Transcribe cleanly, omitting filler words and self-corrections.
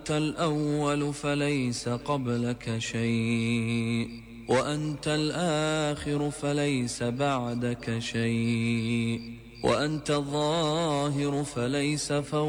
أنت الأول فليس قبلك شيء، وأنت الآخر فليس بعدك شيء، وأنت الظاهر فليس فوقك